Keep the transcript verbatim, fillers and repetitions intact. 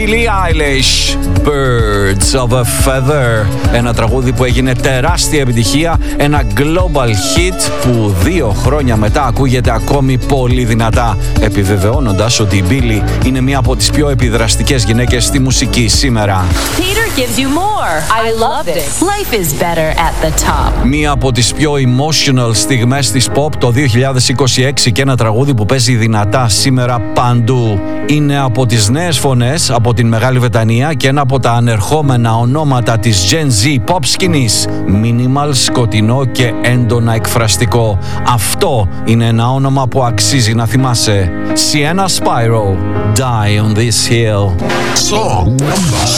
Billie Eilish, Birds of a Feather. Ένα τραγούδι που έγινε τεράστια επιτυχία, ένα global hit που δύο χρόνια μετά ακούγεται ακόμη πολύ δυνατά, επιβεβαιώνοντας ότι η Billie είναι μία από τις πιο επιδραστικές γυναίκες στη μουσική σήμερα. Peter gives you more. I love it. Life is better at the top. Μία από τις πιο emotional στιγμές της pop το δύο χιλιάδες είκοσι έξι και ένα τραγούδι που παίζει δυνατά σήμερα παντού. Είναι από τις νέες φωνές από την Μεγάλη Βρετανία και ένα από τα ανερχόμενα ονόματα της Gen Z pop σκηνής. Minimal, σκοτεινό και έντονα εκφραστικό. Αυτό είναι ένα όνομα που αξίζει να θυμάσαι. Sienna Spiro, Die on this Hill. Song number